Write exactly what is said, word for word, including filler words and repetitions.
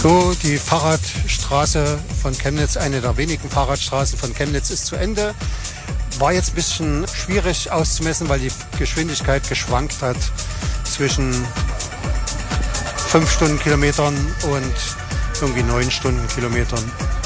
So, die Fahrradstraße von Chemnitz, eine der wenigen Fahrradstraßen von Chemnitz, ist zu Ende. War jetzt ein bisschen schwierig auszumessen, weil die Geschwindigkeit geschwankt hat zwischen fünf Stundenkilometern und irgendwie neun Stundenkilometern.